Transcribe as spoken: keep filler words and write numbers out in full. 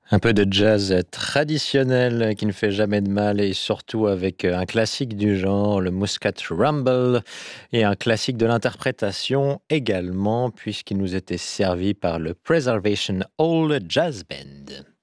Un peu de jazz traditionnel qui ne fait jamais de mal et surtout avec un classique du genre, le Muscat Rumble, et un classique de l'interprétation également puisqu'il nous était servi par le Preservation Hall Jazz Band.